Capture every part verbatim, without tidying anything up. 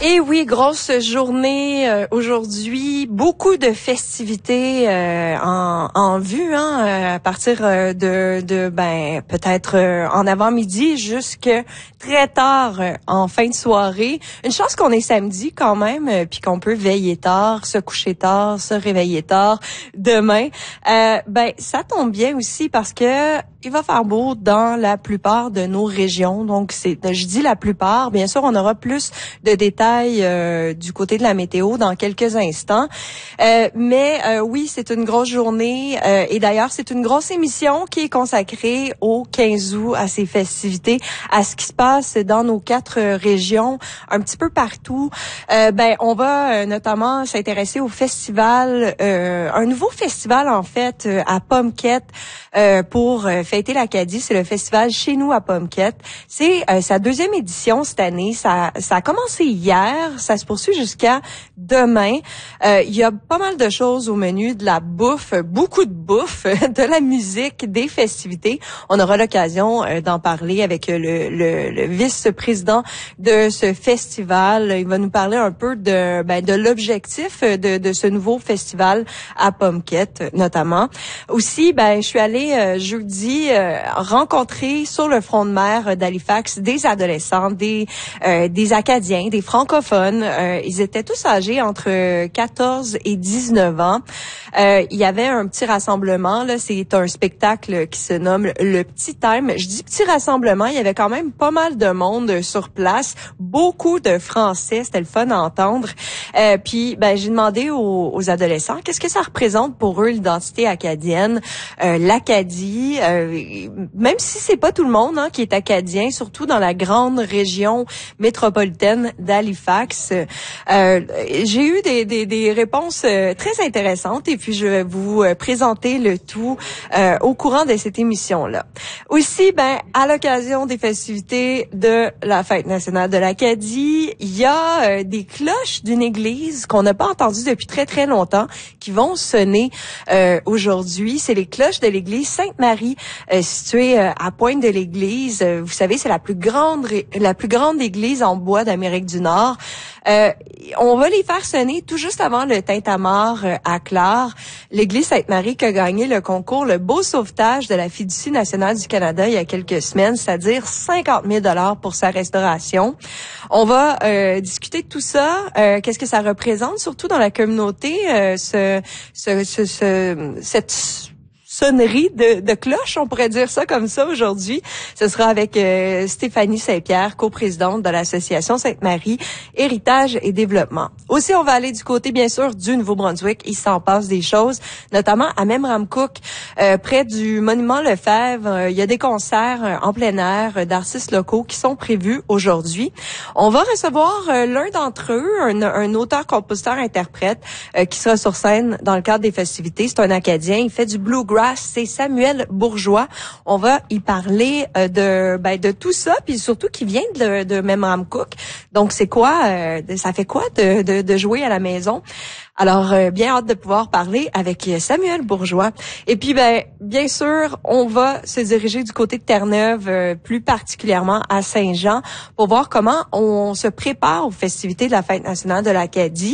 Et oui, grosse journée euh, aujourd'hui, beaucoup de festivités euh, en, en vue, hein, euh, à partir euh, de, de ben peut-être euh, en avant-midi jusque très tard euh, en fin de soirée. Une chance qu'on est samedi quand même, euh, puis qu'on peut veiller tard, se coucher tard, se réveiller tard demain. Euh, ben ça tombe bien aussi parce que il va faire beau dans la plupart de nos régions. Donc c'est, je dis la plupart. Bien sûr, on aura plus de détails euh, du côté de la météo dans quelques instants. Euh, mais euh, oui, c'est une grosse journée euh, et d'ailleurs, c'est une grosse émission qui est consacrée au quinze août, à ces festivités, à ce qui se passe dans nos quatre régions, un petit peu partout. Euh, ben, on va euh, notamment s'intéresser au festival, euh, un nouveau festival en fait euh, à Pomquette euh, pour euh, fêter l'Acadie. C'est le festival Chez nous à Pomquette. C'est euh, sa deuxième édition cette année. Ça, ça a commencé hier, ça se poursuit jusqu'à demain. Euh, il y a pas mal de choses au menu, de la bouffe, beaucoup de bouffe, de la musique, des festivités. On aura l'occasion euh, d'en parler avec le, le, le vice-président de ce festival. Il va nous parler un peu de, ben, de l'objectif de, de ce nouveau festival à Pomquette, notamment. Aussi, ben, je suis allée euh, jeudi euh, rencontrer sur le front de mer d'Halifax des adolescents, des euh, des Acadiens, des francophones. Euh, ils étaient tous âgés entre quatorze et dix-neuf ans. Euh, il y avait un petit rassemblement, là, c'est un spectacle qui se nomme le Petit Time. Je dis petit rassemblement, il y avait quand même pas mal de monde sur place, beaucoup de Français, c'était le fun à entendre. Euh, puis ben j'ai demandé aux, aux adolescents qu'est-ce que ça représente pour eux l'identité acadienne, euh, l'Acadie, euh, même si c'est pas tout le monde hein, qui est acadien, surtout dans la grande région métropolitaine d'Halifax. Euh, j'ai eu des, des, des réponses euh, très intéressantes et puis je vais vous euh, présenter le tout euh, au courant de cette émission-là. Aussi, ben à l'occasion des festivités de la Fête nationale de l'Acadie, il y a euh, des cloches d'une église qu'on n'a pas entendues depuis très très longtemps qui vont sonner euh, aujourd'hui. C'est les cloches de l'église Sainte-Marie euh, située euh, à Pointe de l'Église. Euh, vous savez, c'est la plus grande la plus grande église en bois d'Amérique du Nord. Euh, on va les faire sonner tout juste avant le tintamarre euh, à Clare. L'église Sainte-Marie qui a gagné le concours Le Beau Sauvetage de la Fiducie nationale du Canada il y a quelques semaines, c'est-à-dire cinquante mille dollars pour sa restauration. On va euh, discuter de tout ça. Euh, qu'est-ce que ça représente, surtout dans la communauté, euh, ce, ce, ce, ce, cette sonnerie de, de cloche, on pourrait dire ça comme ça aujourd'hui. Ce sera avec euh, Stéphanie Saint-Pierre, coprésidente de l'association Sainte-Marie, Héritage et Développement. Aussi, on va aller du côté, bien sûr, du Nouveau-Brunswick. Il s'en passe des choses, notamment à Memramcook, euh, près du monument Lefebvre. Euh, il y a des concerts euh, en plein air euh, d'artistes locaux qui sont prévus aujourd'hui. On va recevoir euh, l'un d'entre eux, un, un auteur, compositeur, interprète, euh, qui sera sur scène dans le cadre des festivités. C'est un Acadien. Il fait du bluegrass. C'est Samuel Bourgeois. On va y parler euh, de ben, de tout ça, puis surtout qui vient de, de Memramcook. Donc c'est quoi, euh, ça fait quoi de, de, de jouer à la maison? Alors euh, bien hâte de pouvoir parler avec Samuel Bourgeois. Et puis ben bien sûr, on va se diriger du côté de Terre-Neuve, euh, plus particulièrement à Saint-Jean, pour voir comment on se prépare aux festivités de la Fête nationale de l'Acadie.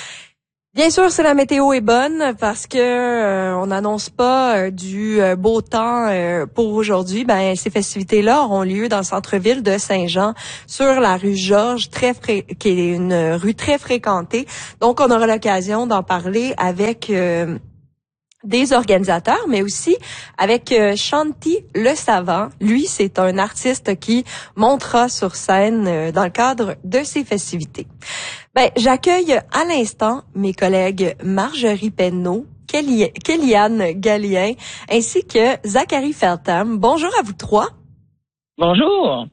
Bien sûr, si la météo est bonne, parce que euh, on n'annonce pas euh, du euh, beau temps euh, pour aujourd'hui, ben ces festivités-là auront lieu dans le centre-ville de Saint-Jean, sur la rue Georges, très fré- qui est une rue très fréquentée. Donc, on aura l'occasion d'en parler avec euh, des organisateurs, mais aussi avec euh, Shanti Le Savant. Lui, c'est un artiste qui montera sur scène euh, dans le cadre de ces festivités. Ben, j'accueille à l'instant mes collègues Marjorie Penneau, Kelly, Kellyanne Gallien, ainsi que Zachary Feltham. Bonjour à vous trois. Bonjour.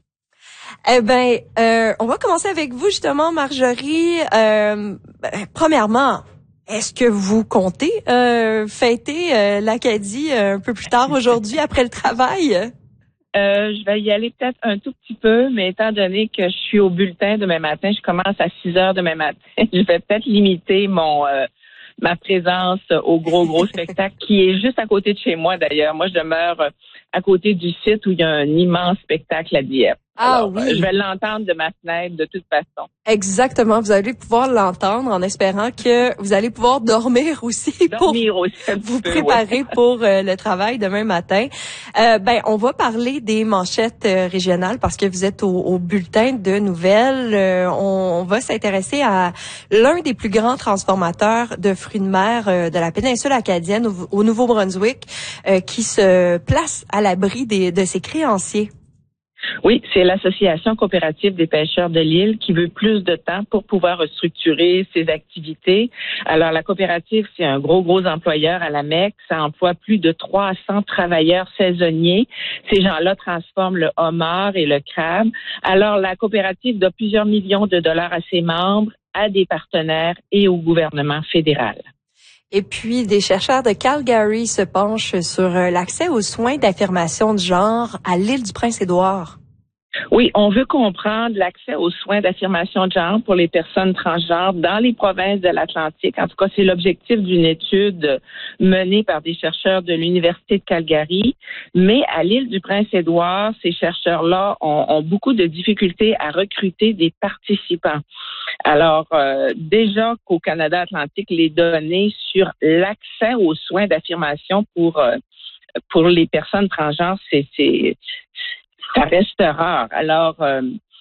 Eh ben, euh, on va commencer avec vous justement, Marjorie. Euh, ben, premièrement, est-ce que vous comptez euh, fêter euh, l'Acadie euh, un peu plus tard aujourd'hui après le travail? Euh, je vais y aller peut-être un tout petit peu, mais étant donné que je suis au bulletin demain matin, je commence à six heures demain matin, je vais peut-être limiter mon euh, ma présence au gros, gros spectacle qui est juste à côté de chez moi d'ailleurs. Moi, je demeure à côté du site où il y a un immense spectacle à Dieppe. Ah Alors, oui. Je vais l'entendre de ma fenêtre de toute façon. Exactement. Vous allez pouvoir l'entendre en espérant que vous allez pouvoir dormir aussi dormir pour aussi un vous peu, préparer ouais. pour euh, le travail demain matin. Euh, ben, on va parler des manchettes euh, régionales parce que vous êtes au, au bulletin de nouvelles. Euh, on, on va s'intéresser à l'un des plus grands transformateurs de fruits de mer euh, de la péninsule acadienne au, au Nouveau-Brunswick euh, qui se place à l'abri des, de ses créanciers. Oui, c'est l'Association coopérative des pêcheurs de l'île qui veut plus de temps pour pouvoir restructurer ses activités. Alors, la coopérative, c'est un gros, gros employeur à la M E C. Ça emploie plus de trois cents travailleurs saisonniers. Ces gens-là transforment le homard et le crabe. Alors, la coopérative doit plusieurs millions de dollars à ses membres, à des partenaires et au gouvernement fédéral. Et puis, des chercheurs de Calgary se penchent sur l'accès aux soins d'affirmation de genre à l'île du Prince-Édouard. Oui, on veut comprendre l'accès aux soins d'affirmation de genre pour les personnes transgenres dans les provinces de l'Atlantique. En tout cas, c'est l'objectif d'une étude menée par des chercheurs de l'Université de Calgary. Mais à l'île du Prince-Édouard, ces chercheurs-là ont, ont beaucoup de difficultés à recruter des participants. Alors, euh, déjà qu'au Canada Atlantique, les données sur l'accès aux soins d'affirmation pour euh, pour les personnes transgenres, c'est, c'est ça reste rare. Alors, euh,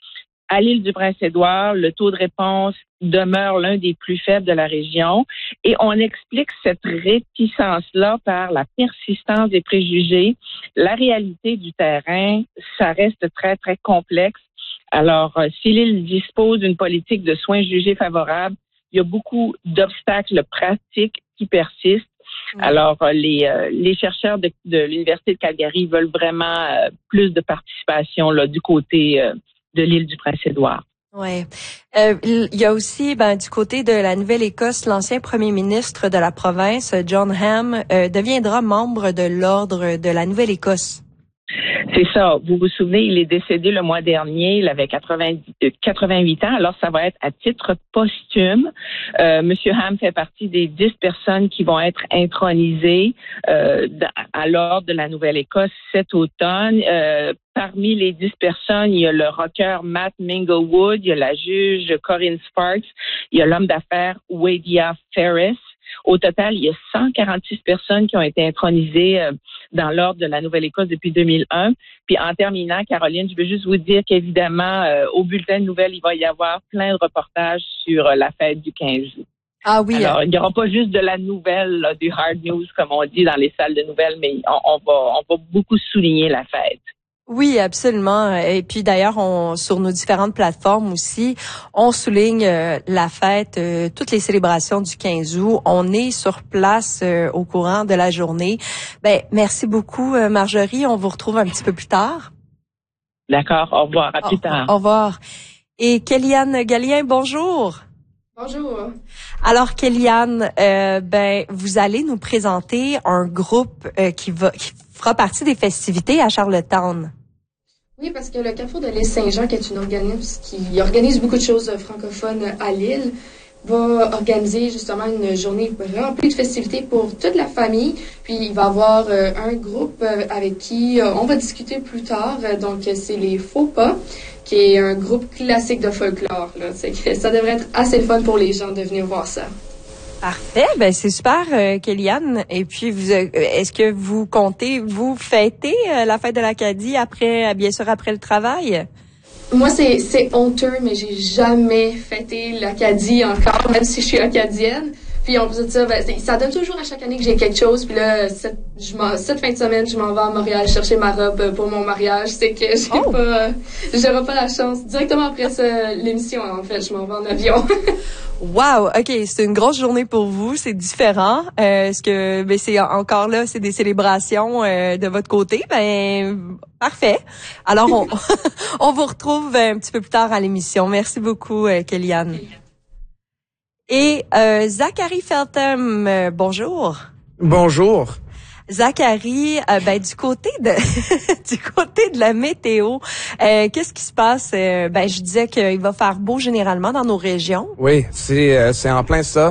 à l'île du Prince-Édouard, le taux de réponse demeure l'un des plus faibles de la région et on explique cette réticence-là par la persistance des préjugés. La réalité du terrain, ça reste très, très complexe. Alors, euh, si l'île dispose d'une politique de soins jugés favorable, il y a beaucoup d'obstacles pratiques qui persistent. Alors, euh, les, euh, les chercheurs de, de l'Université de Calgary veulent vraiment euh, plus de participation là, du côté euh, de l'île du Prince-Édouard. Oui. Euh, il y a aussi, ben, du côté de la Nouvelle-Écosse, l'ancien premier ministre de la province, John Ham, euh, deviendra membre de l'Ordre de la Nouvelle-Écosse. C'est ça. Vous vous souvenez, il est décédé le mois dernier. Il avait quatre-vingt-huit ans. Alors, ça va être à titre posthume. Euh, Monsieur Ham fait partie des dix personnes qui vont être intronisées euh, à l'Ordre de la Nouvelle-Écosse cet automne. Euh, parmi les dix personnes, il y a le rocker Matt Minglewood, il y a la juge Corinne Sparks, il y a l'homme d'affaires Wadia Ferris. Au total, il y a cent quarante-six personnes qui ont été intronisées euh, dans l'Ordre de la Nouvelle-Écosse depuis deux mille un. Puis en terminant, Caroline, je veux juste vous dire qu'évidemment, euh, au bulletin de nouvelles, il va y avoir plein de reportages sur euh, la fête du quinze août. Ah oui. Alors, il n'y aura pas juste de la nouvelle, là, du hard news, comme on dit dans les salles de nouvelles, mais on, on va, on va beaucoup souligner la fête. Oui, absolument. Et puis d'ailleurs, on sur nos différentes plateformes aussi, on souligne euh, la fête, euh, toutes les célébrations du quinze août. On est sur place euh, au courant de la journée. Ben, merci beaucoup, euh, Marjorie. On vous retrouve un petit peu plus tard. D'accord. Au revoir. À plus tard. Au revoir. Et Kéliane Gallien, bonjour. Bonjour. Alors, Kéliane, euh, ben, vous allez nous présenter un groupe euh, qui va qui fera partie des festivités à Charlottetown. Oui, parce que le Carrefour de l'île Saint-Jean, qui est une organisme qui organise beaucoup de choses francophones à l'île, va organiser justement une journée remplie de festivités pour toute la famille. Puis il va y avoir euh, un groupe euh, avec qui euh, on va discuter plus tard. Donc c'est les Faux Pas, qui est un groupe classique de folklore. Là. C'est que ça devrait être assez le fun pour les gens de venir voir ça. Parfait, ben c'est super, euh, Kéliane. Et puis, vous, euh, est-ce que vous comptez vous fêter euh, la fête de l'Acadie après, bien sûr après le travail? Moi, c'est c'est honteux, mais j'ai jamais fêté l'Acadie encore, même si je suis acadienne. Puis en plus de ça, ben, ça donne toujours à chaque année que j'ai quelque chose. Puis là, cette, je m'en, cette fin de semaine, je m'en vais à Montréal chercher ma robe pour mon mariage. C'est que j'ai oh. pas, euh, j'aurai pas la chance. Directement après ça, l'émission, en fait, je m'en vais en avion. Wow, ok, c'est une grosse journée pour vous, c'est différent. Euh, est-ce que, ben c'est encore là, c'est des célébrations euh, de votre côté, ben parfait. Alors on, on vous retrouve un petit peu plus tard à l'émission. Merci beaucoup, euh, Kéliane. Et euh, Zachary Feltham, euh, bonjour. Bonjour. Zachary, euh, ben du côté de du côté de la météo, euh, qu'est-ce qui se passe? Euh, ben je disais qu'il va faire beau généralement dans nos régions. Oui, c'est euh, c'est en plein ça.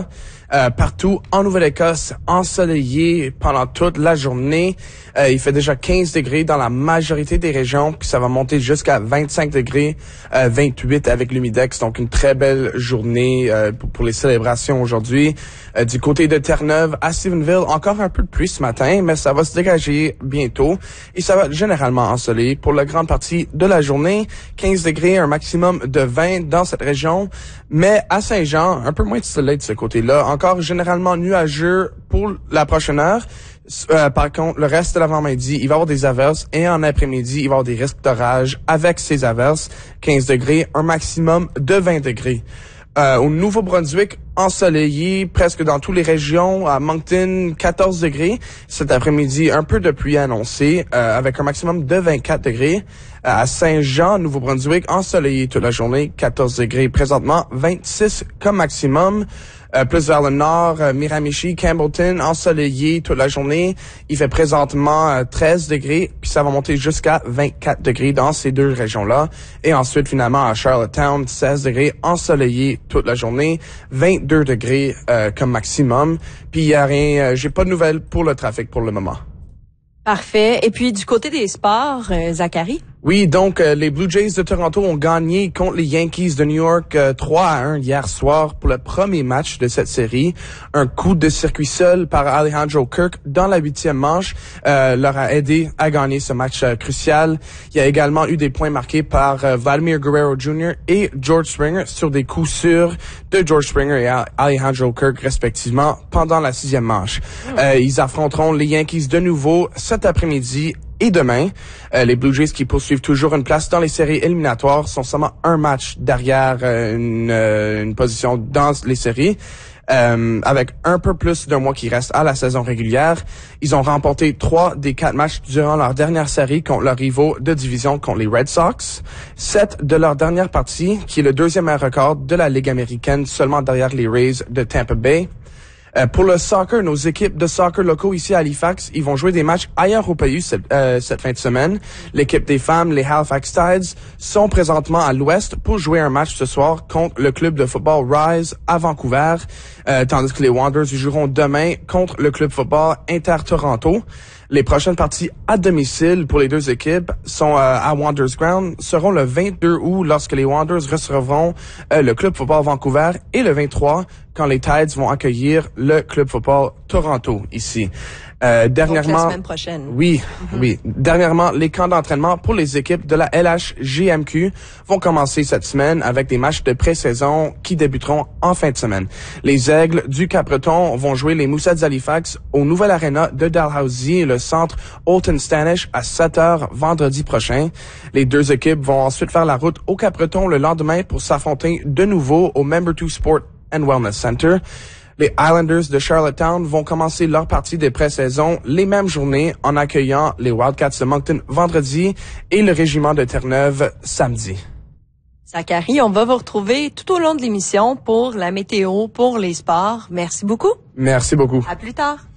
Euh, partout en Nouvelle-Écosse, ensoleillé pendant toute la journée. Euh, il fait déjà quinze degrés dans la majorité des régions, puis ça va monter jusqu'à vingt-cinq degrés, euh, vingt-huit avec l'humidex. Donc une très belle journée euh, pour, pour les célébrations aujourd'hui. Euh, du côté de Terre-Neuve à Stephenville, encore un peu de pluie ce matin, mais ça va se dégager bientôt. Et ça va être généralement ensoleillé pour la grande partie de la journée. quinze degrés, un maximum de vingt dans cette région. Mais à Saint-Jean, un peu moins de soleil de ce côté-là. Encore généralement nuageux pour la prochaine heure. Euh, par contre, le reste de l'avant-midi, il va y avoir des averses et en après-midi, il va y avoir des risques d'orage avec ces averses. quinze degrés, un maximum de vingt degrés. Euh, au Nouveau-Brunswick, ensoleillé presque dans toutes les régions. À Moncton, quatorze degrés. Cet après-midi, un peu de pluie annoncée euh, avec un maximum de vingt-quatre degrés. Euh, à Saint-Jean, Nouveau-Brunswick, ensoleillé toute la journée, quatorze degrés. Présentement, vingt-six comme maximum. Euh, plus vers le nord, euh, Miramichi, Campbellton, ensoleillé toute la journée. Il fait présentement euh, treize degrés, puis ça va monter jusqu'à vingt-quatre degrés dans ces deux régions-là. Et ensuite, finalement, à Charlottetown, seize degrés, ensoleillé toute la journée, vingt-deux degrés euh, comme maximum. Puis il y a rien, euh, j'ai pas de nouvelles pour le trafic pour le moment. Parfait. Et puis du côté des sports, euh, Zachary? Oui, donc euh, les Blue Jays de Toronto ont gagné contre les Yankees de New York euh, trois à un hier soir pour le premier match de cette série. Un coup de circuit seul par Alejandro Kirk dans la huitième manche euh, leur a aidé à gagner ce match euh, crucial. Il y a également eu des points marqués par euh, Vladimir Guerrero junior et George Springer sur des coups sûrs de George Springer et Alejandro Kirk respectivement pendant la sixième manche. Euh, ils affronteront les Yankees de nouveau cet après-midi et demain. Euh, les Blue Jays qui poursuivent toujours une place dans les séries éliminatoires sont seulement un match derrière euh, une, euh, une position dans les séries. Euh, avec un peu plus d'un mois qui reste à la saison régulière. Ils ont remporté trois des quatre matchs durant leur dernière série contre leurs rivaux de division contre les Red Sox. Sept de leur dernière partie, qui est le deuxième meilleur record de la Ligue américaine, seulement derrière les Rays de Tampa Bay. Euh, pour le soccer, nos équipes de soccer locaux ici à Halifax, ils vont jouer des matchs ailleurs au pays cette, euh, cette fin de semaine. L'équipe des femmes, les Halifax Tides, sont présentement à l'ouest pour jouer un match ce soir contre le club de football Rise à Vancouver, euh, tandis que les Wanderers joueront demain contre le club football Inter Toronto. Les prochaines parties à domicile pour les deux équipes sont euh, à Wanderers Ground, seront le vingt-deux août lorsque les Wanderers recevront euh, le club football Vancouver et le vingt-trois quand les Tides vont accueillir le club football Toronto ici. Euh, dernièrement, donc la semaine prochaine. Oui, mm-hmm. oui. Dernièrement, les camps d'entraînement pour les équipes de la L H G M Q vont commencer cette semaine avec des matchs de pré-saison qui débuteront en fin de semaine. Les Aigles du Cap-Breton vont jouer les Moussets Halifax au nouvel aréna de Dalhousie, le centre Alton Stanish, à sept heures vendredi prochain. Les deux équipes vont ensuite faire la route au Cap-Breton le lendemain pour s'affronter de nouveau au Member two Sport and Wellness Center. Les Islanders de Charlottetown vont commencer leur partie des pré-saison les mêmes journées en accueillant les Wildcats de Moncton vendredi et le Régiment de Terre-Neuve samedi. Zachary, on va vous retrouver tout au long de l'émission pour la météo, pour les sports. Merci beaucoup. Merci beaucoup. À plus tard.